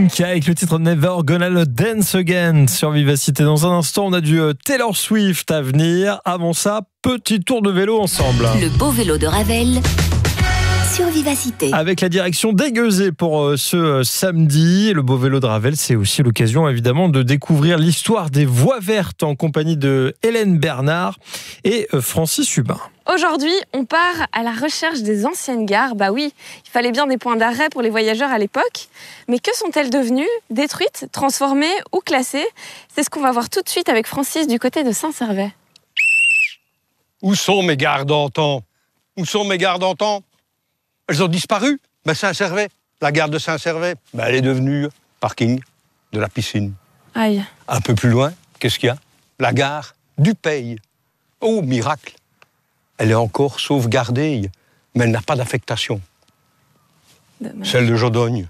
Pink avec le titre Never Gonna Dance Again sur Vivacité. Dans un instant, on a du Taylor Swift à venir. Avant ça, petit tour de vélo ensemble. Le beau vélo de Ravel sur Vivacité. Avec la direction d'Aiguezé pour ce samedi. Le beau vélo de Ravel, c'est aussi l'occasion évidemment de découvrir l'histoire des voies vertes en compagnie de Hélène Bernard et Francis Hubin. Aujourd'hui, on part à la recherche des anciennes gares. Bah oui, il fallait bien des points d'arrêt pour les voyageurs à l'époque. Mais que sont-elles devenues? Détruites, transformées ou classées? C'est ce qu'on va voir tout de suite avec Francis du côté de Saint-Servais. Où sont mes gares d'antan? Où sont mes gares d'antan? Elles ont disparu. Saint-Servais, la gare de Saint-Servais, elle est devenue parking de la piscine. Aïe. Un peu plus loin, qu'est-ce qu'il y a? La gare du Pays. Oh, miracle! Elle est encore sauvegardée, mais elle n'a pas d'affectation. Dommage. Celle de Jodogne,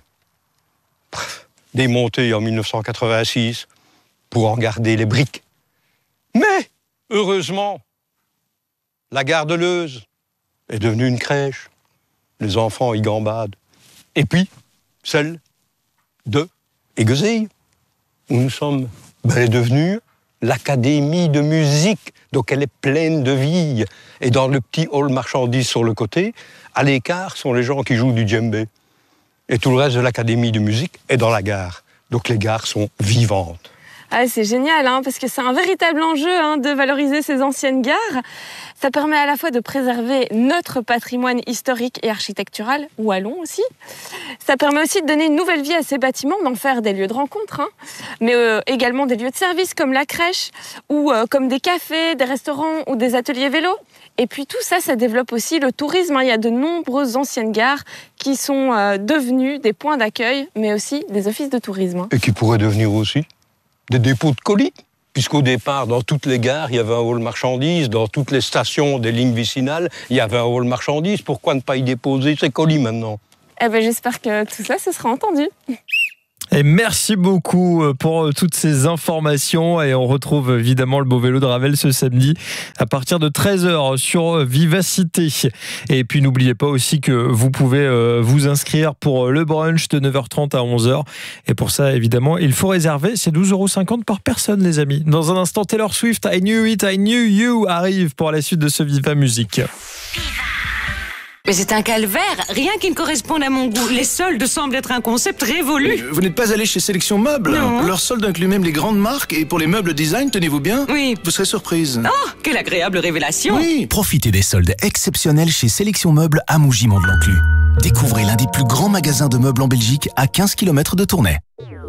démontée en 1986 pour en garder les briques. Mais, heureusement, la gare de Leuze est devenue une crèche. Les enfants y gambadent. Et puis, celle de Aiguezé, où nous sommes, elle est devenue l'académie de musique. Donc elle est pleine de vie. Et dans le petit hall marchandises sur le côté, à l'écart sont les gens qui jouent du djembé. Et tout le reste de l'académie de musique est dans la gare. Donc les gares sont vivantes. Ah, c'est génial, parce que c'est un véritable enjeu de valoriser ces anciennes gares. Ça permet à la fois de préserver notre patrimoine historique et architectural, wallon aussi. Ça permet aussi de donner une nouvelle vie à ces bâtiments, d'en faire des lieux de rencontre, mais également des lieux de service comme la crèche, ou comme des cafés, des restaurants ou des ateliers vélo. Et puis tout ça, ça développe aussi le tourisme. Il y a de nombreuses anciennes gares qui sont devenues des points d'accueil, mais aussi des offices de tourisme. Et qui pourraient devenir aussi des dépôts de colis. Puisqu'au départ, dans toutes les gares, il y avait un hall marchandises. Dans toutes les stations des lignes vicinales, il y avait un hall marchandises. Pourquoi ne pas y déposer ces colis maintenant? J'espère que tout ça, ce sera entendu. Et merci beaucoup pour toutes ces informations et on retrouve évidemment le beau vélo de Ravel ce samedi à partir de 13h sur Vivacité. Et puis n'oubliez pas aussi que vous pouvez vous inscrire pour le brunch de 9h30 à 11h. Et pour ça évidemment il faut réserver, c'est 12,50 € par personne les amis. Dans un instant Taylor Swift, I Knew It, I Knew You arrive pour la suite de ce Viva Musique. Mais c'est un calvaire, rien qui ne corresponde à mon goût. Les soldes semblent être un concept révolu. Vous n'êtes pas allé chez Sélection Meubles? Non. Leur solde inclut même les grandes marques et pour les meubles design, tenez-vous bien. Oui. Vous serez surprise. Oh, quelle agréable révélation. Oui. Profitez des soldes exceptionnels chez Sélection Meubles à Mougy-Mont-de-l'Enclus. Découvrez l'un des plus grands magasins de meubles en Belgique à 15 km de Tournai.